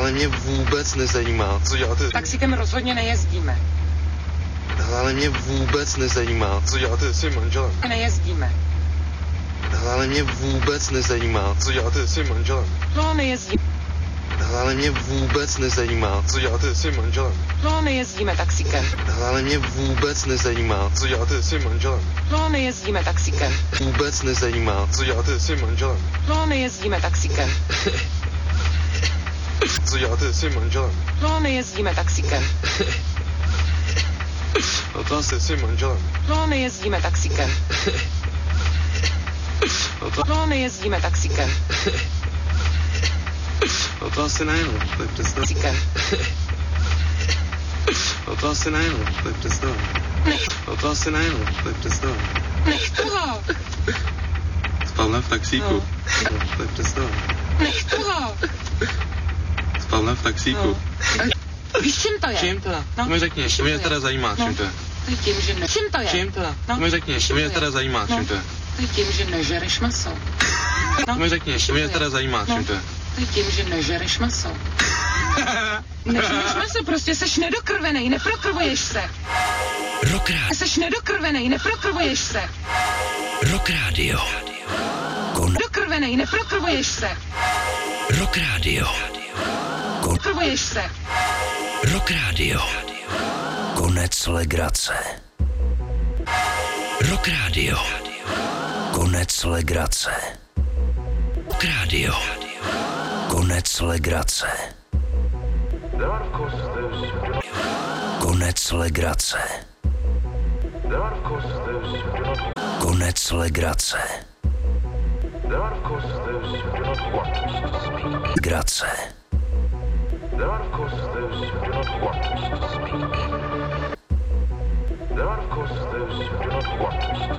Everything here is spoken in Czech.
Ale mě vůbec nezajímá, co děláte. Taxikem rozhodně nejezdíme. Ale mě vůbec nezajímá, co děláte s svým manželem. Nejezdíme. Ale mě vůbec nezajímá, co děláte s svým manželem. No, nejezdíme. Ale mě vůbec nezajímá, co děláte s svým manželem. No, nejezdíme taxikem. Ale mě vůbec nezajímá, co děláte s svým manželem. No, nejezdíme taxikem. Vůbec nezajímá, co děláte s svým manželem. No, nejezdíme taxikem. Co děláte s svým manželem. No, nejezdíme taxikem. No to asi s svým manželem. No, nejezdíme taxikem. No, nejezdíme taxikem. No to asi ne, no, to je představ. Taxikem. No to asi ne, no, to je představ. No to asi ne, no, to je představ. Nech toho. S Pavlem v taxíku. No, to je představ. Nech toho. S Pavlem v taxíku. No. Víš, čím to je? Čím to? No. To mi řekni, to mě teda zajímá, čím to je. To je tím, že ne... Čím to je? Čím to? No. To mi řekni, to mě teda zajímá, čím to je. To je tím, že nežereš maso. To mi řekni, to mě teda zajímá, čím to je. To je tím, že nežereš maso. Nežereš maso, prostě seš nedokrvenej, neprokrvuješ se. Rock Radio. Seš nedokrvenej, neprokrvuješ se. Rock Radio. Dokrvenej, neprokrvuješ se. Rock Radio. Krvuješ se. Rock Radio. Konec legrace. Rock Radio. Konec legrace. Rock Radio. Konec legrace. Konec legrace. Konec legrace. Grace. There are, of course, those who do not want us to speak. There are, of course, those who do not want us to